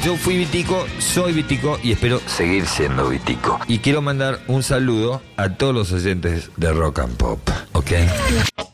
Yo fui Vitico, soy Vitico y espero seguir siendo Vitico. Y quiero mandar un saludo a todos los oyentes de Rock and Pop, ¿ok?